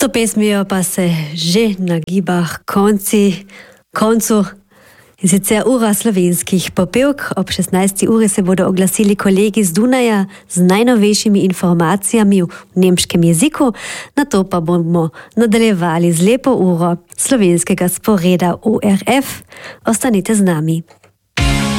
To pesmijo pa se že na gibah koncu. In sicer ura slovenskih popevk. Ob 16. uri se bodo oglasili kolegi z Dunaja z najnovejšimi informacijami v nemškem jeziku. Nato pa bomo nadaljevali z lepo uro slovenskega sporeda ORF. Ostanite z nami.